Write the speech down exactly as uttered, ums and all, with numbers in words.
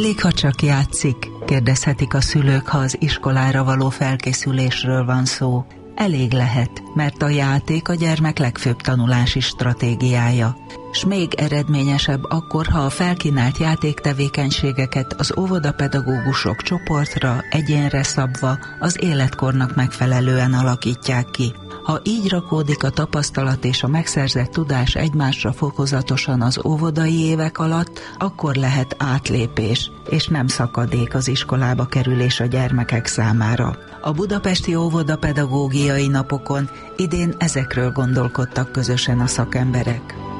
Elég, ha csak játszik? Kérdezhetik a szülők, ha az iskolára való felkészülésről van szó. Elég lehet, mert a játék a gyermek legfőbb tanulási stratégiája. S még eredményesebb akkor, ha a felkínált játéktevékenységeket az óvodapedagógusok csoportra, egyénre szabva, az életkornak megfelelően alakítják ki. Ha így rakódik a tapasztalat és a megszerzett tudás egymásra fokozatosan az óvodai évek alatt, akkor lehet átlépés, és nem szakadék az iskolába kerülés a gyermekek számára. A budapesti óvodapedagógiai napokon idén ezekről gondolkodtak közösen a szakemberek.